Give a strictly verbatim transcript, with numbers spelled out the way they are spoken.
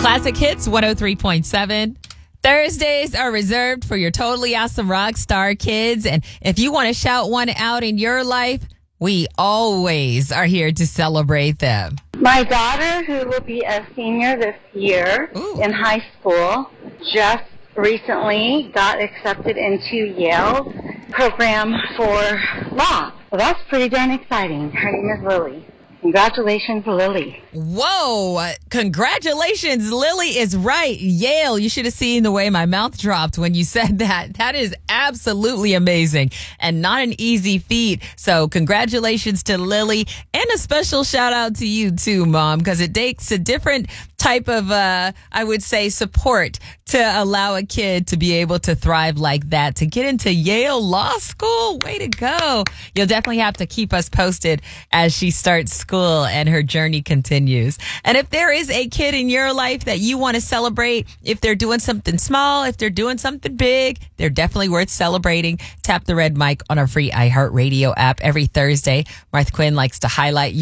Classic Hits one oh three point seven. Thursdays are reserved for your totally awesome rock star kids. And if you want to shout one out in your life, we always are here to celebrate them. My daughter, who will be a senior this year Ooh. in high school, just recently got accepted into Yale's program for law. So that's pretty darn exciting. Her name is Lily. Congratulations, Lily. Whoa. Congratulations. Lily is right. Yale. You should have seen the way my mouth dropped when you said that. That is absolutely amazing and not an easy feat. So congratulations to Lily, and a special shout out to you too, Mom, because it takes a different type of, uh, I would say, support to allow a kid to be able to thrive like that, to get into Yale Law School. Way to go. You'll definitely have to keep us posted as she starts school and her journey continues. And if there is a kid in your life that you want to celebrate, if they're doing something small, if they're doing something big, they're definitely worth celebrating. Tap the red mic on our free iHeartRadio app every Thursday. Martha Quinn likes to highlight